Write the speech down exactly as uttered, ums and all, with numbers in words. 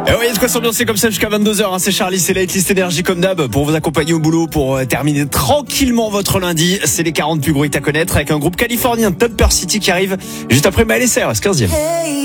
Et oui, de quoi s'ambiancer comme ça jusqu'à vingt-deux heures, hein, c'est Charlie, c'est Lightlist Énergie comme d'hab pour vous accompagner au boulot, pour euh, terminer tranquillement votre lundi. C'est les quarante plus gros hits à connaître avec un groupe californien, Tupper City, qui arrive juste après Miley Cyrus, quinzième.